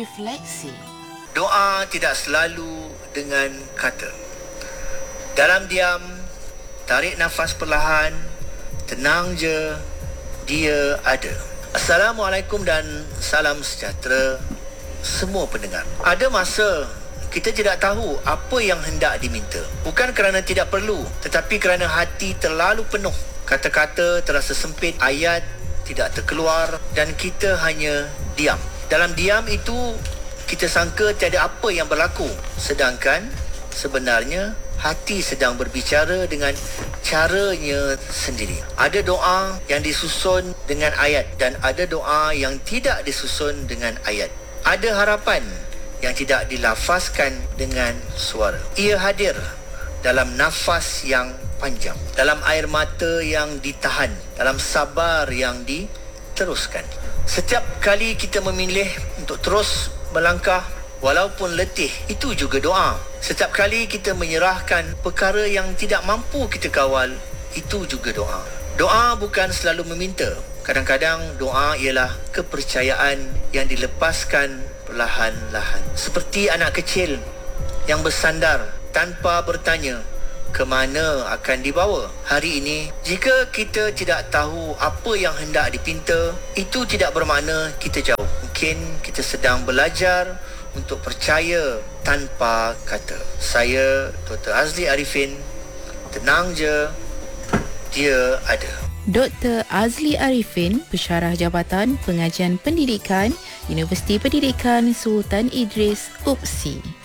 Refleksi. Doa tidak selalu dengan kata. Dalam diam, tarik nafas perlahan, tenang je, dia ada. Assalamualaikum dan salam sejahtera semua pendengar. Ada masa kita tidak tahu apa yang hendak diminta. Bukan kerana tidak perlu, tetapi kerana hati terlalu penuh. Kata-kata terasa sempit, ayat tidak terkeluar dan kita hanya diam. Dalam diam itu, kita sangka tiada apa yang berlaku. Sedangkan sebenarnya hati sedang berbicara dengan caranya sendiri. Ada doa yang disusun dengan ayat dan ada doa yang tidak disusun dengan ayat. Ada harapan yang tidak dilafazkan dengan suara. Ia hadir dalam nafas yang panjang, dalam air mata yang ditahan, dalam sabar yang diteruskan. Setiap kali kita memilih untuk terus melangkah walaupun letih, itu juga doa. Setiap kali kita menyerahkan perkara yang tidak mampu kita kawal, itu juga doa. Doa bukan selalu meminta. Kadang-kadang doa ialah kepercayaan yang dilepaskan perlahan-lahan. Seperti anak kecil yang bersandar tanpa bertanya ke mana akan dibawa. Hari ini, jika kita tidak tahu apa yang hendak dipinta, itu tidak bermakna kita jauh. Mungkin kita sedang belajar untuk percaya tanpa kata. Saya, Dr. Azli Arifin, tenang je, dia ada. Dr. Azli Arifin, Pensyarah Jabatan Pengajian Pendidikan, Universiti Pendidikan Sultan Idris, UPSI.